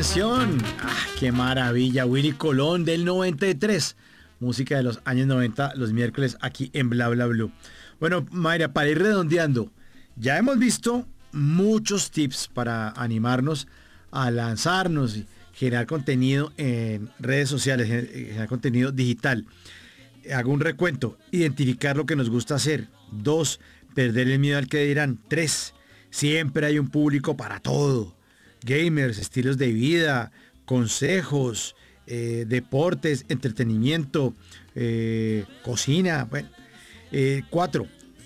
canción. ¡Qué maravilla! Willy Colón del 93. Música de los años 90, los miércoles aquí en Bla Bla Blue. Bueno, Mayra, para ir redondeando, ya hemos visto muchos tips para animarnos a lanzarnos y generar contenido en redes sociales, generar contenido digital. Hago un recuento. Identificar lo que nos gusta hacer. 2. Perder el miedo al que dirán. 3. Siempre hay un público para todo. Gamers, estilos de vida, consejos, deportes, entretenimiento, cocina. Bueno. 4.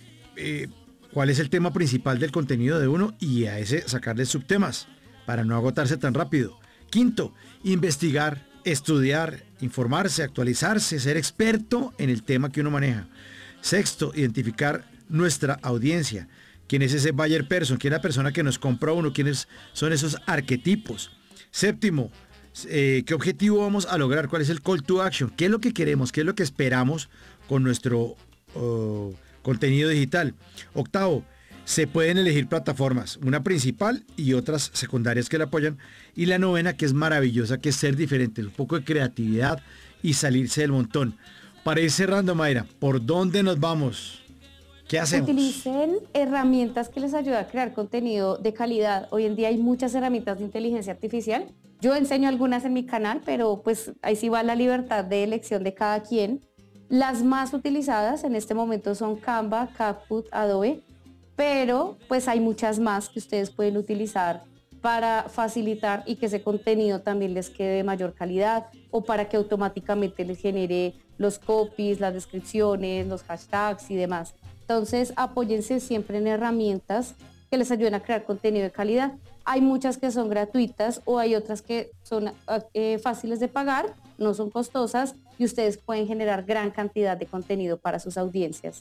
¿Cuál es el tema principal del contenido de uno? Y a ese sacarle subtemas para no agotarse tan rápido. 5. Investigar, estudiar, informarse, actualizarse, ser experto en el tema que uno maneja. 6. Identificar nuestra audiencia. ¿Quién es ese buyer person? ¿Quién es la persona que nos compra uno? ¿Quiénes son esos arquetipos? 7. ¿Qué objetivo vamos a lograr? ¿Cuál es el call to action? ¿Qué es lo que queremos? ¿Qué es lo que esperamos con nuestro contenido digital? 8. Se pueden elegir plataformas, una principal y otras secundarias que la apoyan. Y la 9, que es maravillosa, que es ser diferente, un poco de creatividad y salirse del montón. Para ir cerrando, Mayra, ¿por dónde nos vamos? ¿Qué hacemos? Utilicen herramientas que les ayuden a crear contenido de calidad. Hoy en día hay muchas herramientas de inteligencia artificial. Yo enseño algunas en mi canal, pero pues ahí sí va la libertad de elección de cada quien. Las más utilizadas en este momento son Canva, CapCut, Adobe, pero pues hay muchas más que ustedes pueden utilizar para facilitar y que ese contenido también les quede de mayor calidad o para que automáticamente les genere los copies, las descripciones, los hashtags y demás. Entonces, apóyense siempre en herramientas que les ayuden a crear contenido de calidad. Hay muchas que son gratuitas o hay otras que son fáciles de pagar, no son costosas y ustedes pueden generar gran cantidad de contenido para sus audiencias.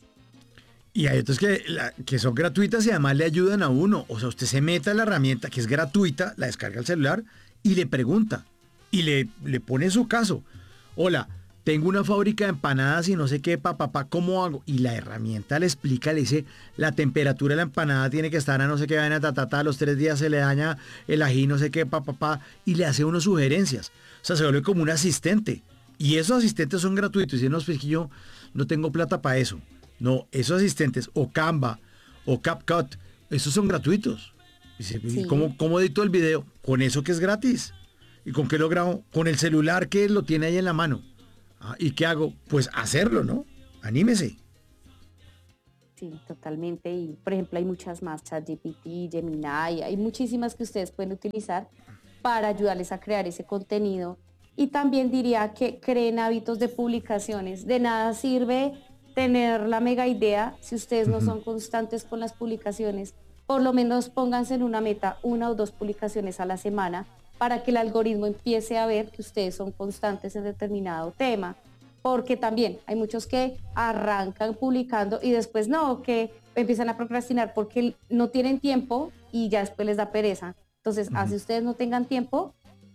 Y hay otras que son gratuitas y además le ayudan a uno. O sea, usted se mete a la herramienta que es gratuita, la descarga al celular y le pregunta. Y le pone su caso. Hola, tengo una fábrica de empanadas y no sé qué, papá, ¿cómo hago? Y la herramienta le explica, le dice, la temperatura de la empanada tiene que estar a no sé qué, vaina, a los 3 días se le daña el ají, no sé qué, papá, y le hace unas sugerencias. O sea, se vuelve como un asistente. Y esos asistentes son gratuitos. Y no, pues que yo no tengo plata para eso. No, esos asistentes, o Canva, o CapCut, esos son gratuitos. Dice, Sí. ¿Cómo edito el video? Con eso que es gratis. ¿Y con qué lo grabo? Con el celular que lo tiene ahí en la mano. ¿Y qué hago? Pues hacerlo, ¿no? Anímese. Sí, totalmente. Y por ejemplo, hay muchas más, ChatGPT, Gemini, hay muchísimas que ustedes pueden utilizar para ayudarles a crear ese contenido. Y también diría que creen hábitos de publicaciones. De nada sirve tener la mega idea si ustedes no son constantes con las publicaciones. Por lo menos pónganse en una meta 1 o 2 publicaciones a la semana para que el algoritmo empiece a ver que ustedes son constantes en determinado tema. Porque también hay muchos que arrancan publicando y después no, que empiezan a procrastinar porque no tienen tiempo y ya después les da pereza. Entonces, así ustedes no tengan tiempo,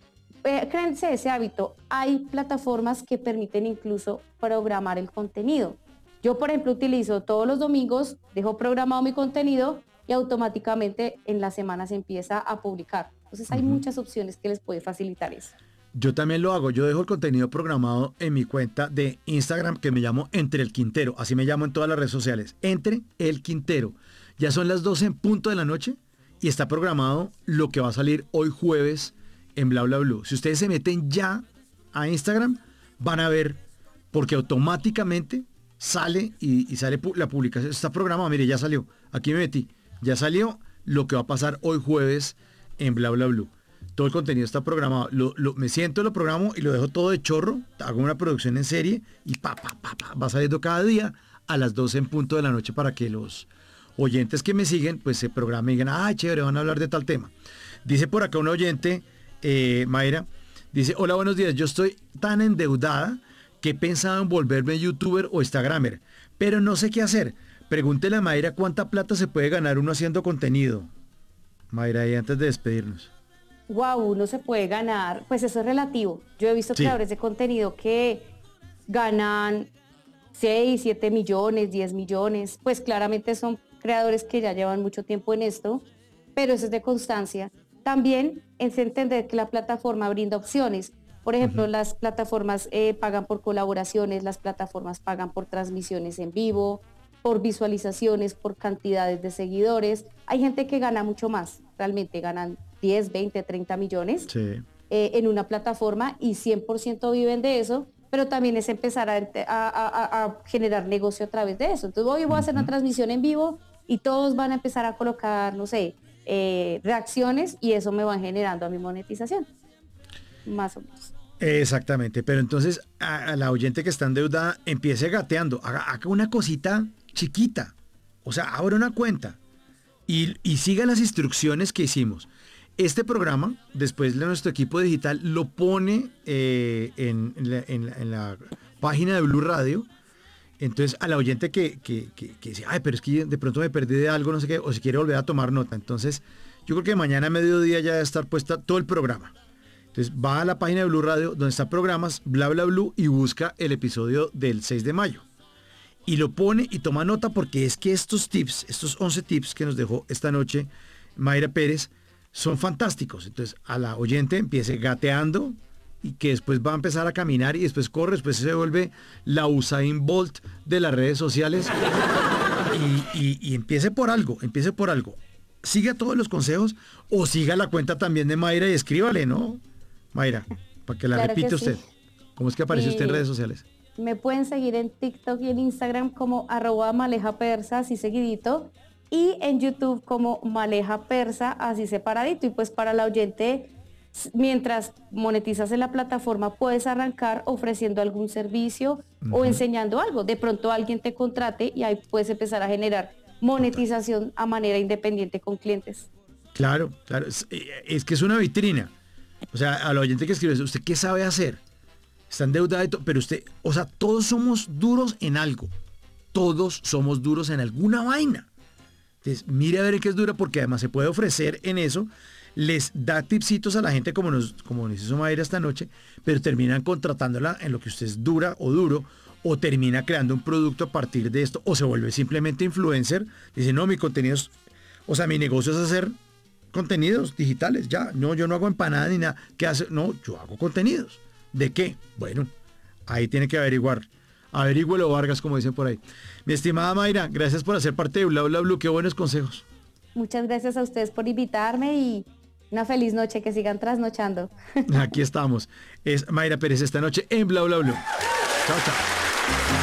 créense ese hábito. Hay plataformas que permiten incluso programar el contenido. Yo, por ejemplo, utilizo todos los domingos, dejo programado mi contenido y automáticamente en la semana se empieza a publicar. Entonces hay muchas opciones que les puede facilitar eso. Yo también lo hago. Yo dejo el contenido programado en mi cuenta de Instagram que me llamo Entre el Quintero. Así me llamo en todas las redes sociales. Entre el Quintero. Ya son las 12 en punto de la noche y está programado lo que va a salir hoy jueves en Bla Bla Blue. Si ustedes se meten ya a Instagram, van a ver porque automáticamente sale y sale la publicación. Está programado. Mire, ya salió. Aquí me metí. Ya salió lo que va a pasar hoy jueves en Bla Bla Blue. Todo el contenido está programado. Me siento, lo programo y lo dejo todo de chorro. Hago una producción en serie y va saliendo cada día a las 12 en punto de la noche para que los oyentes que me siguen pues se programen y digan, ah, chévere, van a hablar de tal tema. Dice por acá un oyente, Mayra, dice, hola, buenos días, yo estoy tan endeudada que he pensado en volverme youtuber o instagramer, pero no sé qué hacer. Pregúntele a Mayra cuánta plata se puede ganar uno haciendo contenido. Mayra, y antes de despedirnos. Wow, uno se puede ganar, pues eso es relativo. Yo he visto creadores de contenido que ganan 6, 7 millones, 10 millones, pues claramente son creadores que ya llevan mucho tiempo en esto, pero eso es de constancia. También es entender que la plataforma brinda opciones. Por ejemplo, las plataformas pagan por colaboraciones, las plataformas pagan por transmisiones en vivo, por visualizaciones, por cantidades de seguidores. Hay gente que gana mucho más, realmente ganan 10, 20, 30 millones en una plataforma y 100% viven de eso, pero también es empezar a generar negocio a través de eso. Entonces hoy voy a hacer una transmisión en vivo y todos van a empezar a colocar, no sé, reacciones y eso me va generando a mi monetización, más o menos. Exactamente, pero entonces a la oyente que está endeudada empiece gateando, haga una cosita chiquita, o sea, abra una cuenta y siga las instrucciones que hicimos. Este programa, después de nuestro equipo digital, lo pone en la página de Blue Radio. Entonces, a la oyente que dice, ay, pero es que de pronto me perdí de algo, no sé qué, o si quiere volver a tomar nota. Entonces, yo creo que mañana a mediodía ya debe estar puesta todo el programa. Entonces, va a la página de Blue Radio, donde está programas, bla, bla, blue, y busca el episodio del 6 de mayo. Y lo pone y toma nota porque es que estos tips, estos 11 tips que nos dejó esta noche Mayra Pérez, son fantásticos. Entonces, a la oyente empiece gateando y que después va a empezar a caminar y después corre, después se vuelve la Usain Bolt de las redes sociales y empiece por algo, Siga todos los consejos o siga la cuenta también de Mayra y escríbale, ¿no? Mayra, para que la Claro repite que usted. sí. ¿Cómo es que aparece usted en redes sociales? Me pueden seguir en TikTok y en Instagram como @malejapersa, así seguidito, y en YouTube como Maleja Persa, así separadito. Y pues para la oyente, mientras monetizas en la plataforma, puedes arrancar ofreciendo algún servicio o enseñando algo. De pronto alguien te contrate y ahí puedes empezar a generar monetización a manera independiente con clientes. Claro, claro. Es que es una vitrina. O sea, a la oyente que escribe, ¿usted qué sabe hacer? Está endeudada, pero usted, o sea, todos somos duros en algo. Todos somos duros en alguna vaina. Entonces, mire a ver en qué es dura, porque además se puede ofrecer en eso. Les da tipsitos a la gente como nos hizo Mayra esta noche, pero terminan contratándola en lo que usted es dura o duro, o termina creando un producto a partir de esto, o se vuelve simplemente influencer. Dice, no, mi contenido es, o sea, mi negocio es hacer contenidos digitales, ya. No, yo no hago empanadas ni nada. ¿Qué hace? No, yo hago contenidos. ¿De qué? Bueno, ahí tiene que averiguar. Averígüelo, Vargas, como dicen por ahí. Mi estimada Mayra, gracias por hacer parte de Bla Bla Blue. Qué buenos consejos. Muchas gracias a ustedes por invitarme y una feliz noche, que sigan trasnochando. Aquí estamos. Es Mayra Pérez esta noche en Bla Bla Blue. Chao, chao.